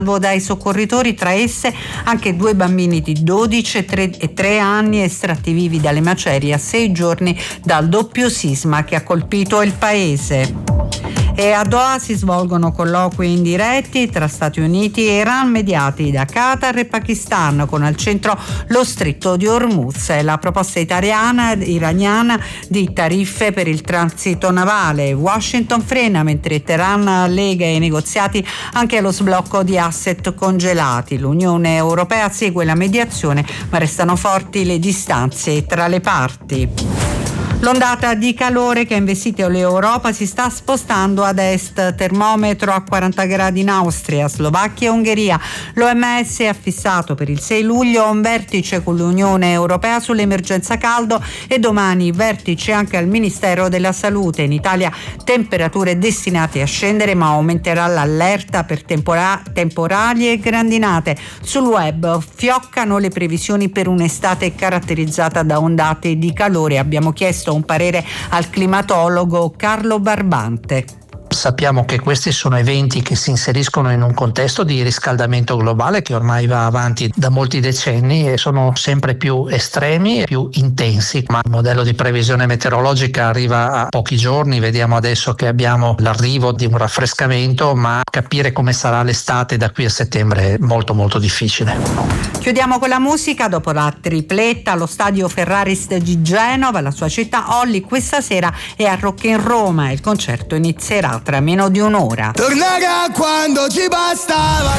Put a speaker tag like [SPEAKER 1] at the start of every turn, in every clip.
[SPEAKER 1] dai soccorritori, tra esse anche 2 bambini di 12 e 3 anni estratti vivi dalle macerie a 6 giorni dal doppio sisma che ha colpito il paese. E a Doha si svolgono colloqui indiretti tra Stati Uniti e Iran mediati da Qatar e Pakistan, con al centro lo stretto di Hormuz e la proposta iraniana di tariffe per il transito navale. Washington frena mentre Teheran lega i negoziati anche allo sblocco di asset congelati. L'Unione Europea segue la mediazione, ma restano forti le distanze tra le parti. L'ondata di calore che ha investito l'Europa si sta spostando ad est, termometro a 40 gradi in Austria, Slovacchia e Ungheria. L'OMS ha fissato per il 6 luglio un vertice con l'Unione Europea sull'emergenza caldo e domani vertice anche al Ministero della Salute. In Italia temperature destinate a scendere, ma aumenterà l'allerta per temporali e grandinate. Sul web fioccano le previsioni per un'estate caratterizzata da ondate di calore. Abbiamo chiesto un parere al climatologo Carlo Barbante.
[SPEAKER 2] Sappiamo che questi sono eventi che si inseriscono in un contesto di riscaldamento globale che ormai va avanti da molti decenni e sono sempre più estremi e più intensi, ma il modello di previsione meteorologica arriva a pochi giorni. Vediamo adesso che abbiamo l'arrivo di un raffrescamento, ma capire come sarà l'estate da qui a settembre è molto molto difficile.
[SPEAKER 1] Chiudiamo con la musica. Dopo la tripletta allo stadio Ferraris di Genova, la sua città, Olly questa sera è a Rock in Roma. Il concerto inizierà tra meno di un'ora.
[SPEAKER 3] Tornerà quando ci bastava.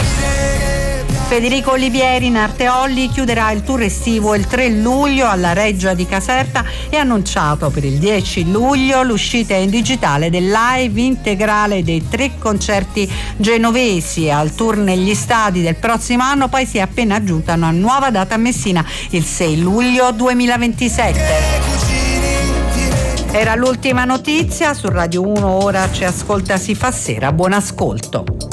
[SPEAKER 1] Federico Olivieri in arte Olly chiuderà il tour estivo il 3 luglio alla Reggia di Caserta e ha annunciato per il 10 luglio l'uscita in digitale del live integrale dei 3 concerti genovesi. Al tour negli stadi del prossimo anno poi si è appena aggiunta una nuova data a Messina, il 6 luglio 2027. Era l'ultima notizia. Su Radio 1 ora ci ascolta Si fa sera. Buon ascolto.